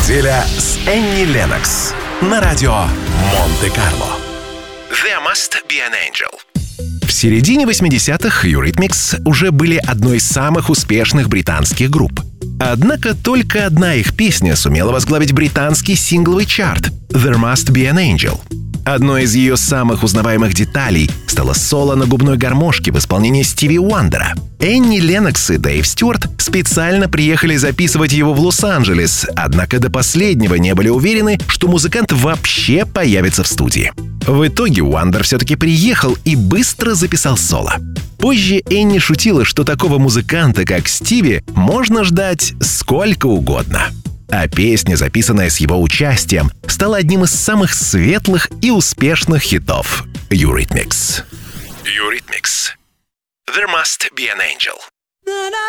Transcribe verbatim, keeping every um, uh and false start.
Неделя с Энни Леннокс на радио Монте-Карло. There Must Be an Angel. В середине восьмидесятых Eurythmics уже были одной из самых успешных британских групп. Однако только одна их песня сумела возглавить британский сингловый чарт «There Must Be an Angel». Одной из ее самых узнаваемых деталей стало соло на губной гармошке в исполнении Стиви Уандера. Энни Леннокс и Дэйв Стюарт специально приехали записывать его в Лос-Анджелес, однако до последнего не были уверены, что музыкант вообще появится в студии. В итоге Уандер все-таки приехал и быстро записал соло. Позже Энни шутила, что такого музыканта, как Стиви, можно ждать сколько угодно. А песня, записанная с его участием, стала одним из самых светлых и успешных хитов Eurythmics. Eurythmics. There Must Be an Angel.